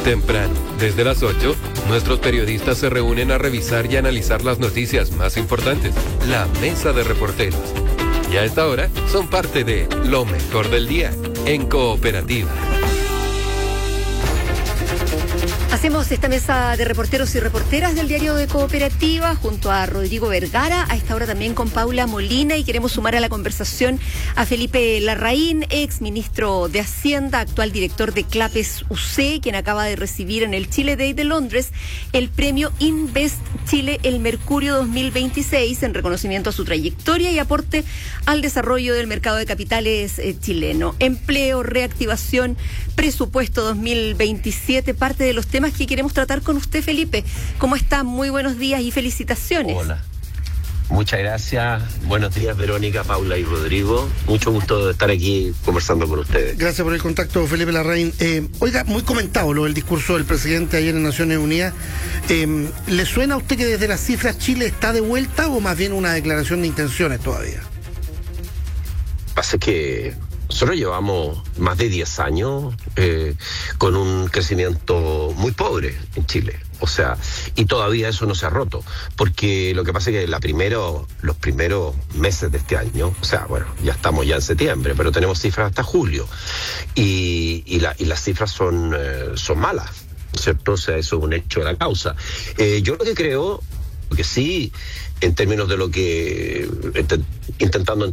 Temprano, desde las 8, nuestros periodistas se reúnen a revisar y analizar las noticias más importantes. La Mesa de Reporteros. Y a esta hora son parte de lo mejor del día en Cooperativa. Hacemos esta mesa de reporteros y reporteras del diario de Cooperativa junto a Rodrigo Vergara, a esta hora también con Paula Molina, y queremos sumar a la conversación a Felipe Larraín, ex ministro de Hacienda, actual director de Clapes UC, quien acaba de recibir en el Chile Day de Londres el premio Invest Chile El Mercurio 2026 en reconocimiento a su trayectoria y aporte al desarrollo del mercado de capitales chileno. Empleo, reactivación, presupuesto 2027, parte de los temas que queremos tratar con usted, Felipe. ¿Cómo está? Muy buenos días y felicitaciones. Hola. Muchas gracias. Buenos días, Verónica, Paula y Rodrigo. Mucho gusto de estar aquí conversando con ustedes. Gracias por el contacto, Felipe Larraín. Oiga, muy comentado lo del discurso del presidente ayer en Naciones Unidas. ¿Le suena a usted que desde las cifras Chile está de vuelta o más bien una declaración de intenciones todavía? Pasa que nosotros llevamos más de 10 años con un crecimiento muy pobre en Chile. O sea, y todavía eso no se ha roto. Porque lo que pasa es que los primeros meses de este año, o sea, bueno, ya estamos ya en septiembre, pero tenemos cifras hasta julio. Y las cifras son malas, ¿cierto? O sea, eso es un hecho de la causa. Yo lo que creo, que sí, en términos de lo que intentando